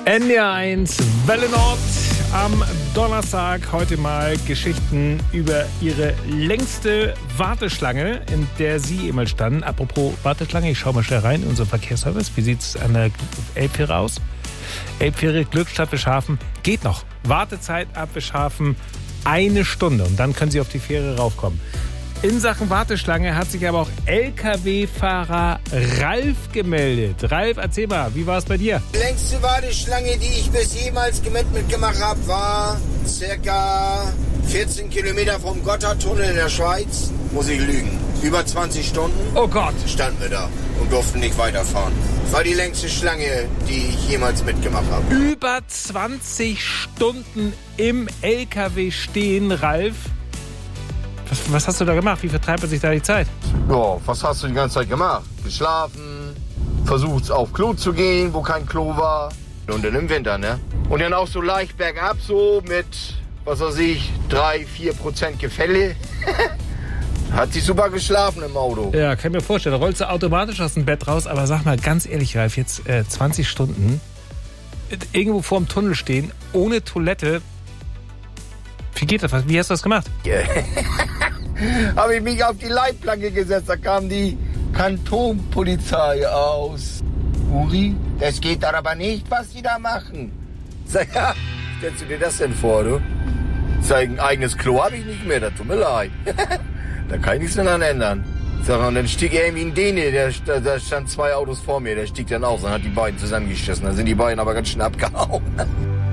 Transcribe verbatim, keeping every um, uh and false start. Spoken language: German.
N D R eins Welle Nord am Donnerstag. Heute mal Geschichten über ihre längste Warteschlange, in der Sie immer standen. Apropos Warteschlange, ich schaue mal schnell rein in unseren Verkehrsservice. Wie sieht es an der Elbfähre aus? Elbfähre Glückstadt Bischhafen geht noch. Wartezeit ab Bischhafen eine Stunde und dann können Sie auf die Fähre raufkommen. In Sachen Warteschlange hat sich aber auch L K W-Fahrer Ralf gemeldet. Ralf, erzähl mal, wie war es bei dir? Die längste Warteschlange, die ich bis jemals mitgemacht habe, war circa vierzehn Kilometer vom Gotthardtunnel in der Schweiz. Muss ich lügen. Über zwanzig Stunden. Oh Gott. Standen wir da und durften nicht weiterfahren. Das war die längste Schlange, die ich jemals mitgemacht habe. Über zwanzig Stunden im L K W stehen, Ralf. Was, was hast du da gemacht? Wie vertreibt man sich da die Zeit? Ja, was hast du die ganze Zeit gemacht? Geschlafen, versucht auf Klo zu gehen, wo kein Klo war. Und dann im Winter, ne? Und dann auch so leicht bergab, so mit, was weiß ich, drei, vier Prozent Gefälle. Hat sich super geschlafen im Auto. Ja, kann ich mir vorstellen. Da rollst du automatisch aus dem Bett raus. Aber sag mal ganz ehrlich, Ralf, jetzt äh, zwanzig Stunden irgendwo vorm Tunnel stehen, ohne Toilette. Wie geht das? Wie hast du das gemacht? Yeah. Habe ich mich auf die Leitplanke gesetzt, da kam die Kantonpolizei aus. Uri, das geht doch aber nicht, was die da machen. Sag, ja, stellst du dir das denn vor, du? Sag, ein eigenes Klo habe ich nicht mehr, das tut mir leid. Da kann ich nichts mehr dran ändern. Sag, und dann stieg irgendwie ein Däne, der, da stand zwei Autos vor mir, der stieg dann aus und hat die beiden zusammengeschissen. Da sind die beiden aber ganz schön abgehauen.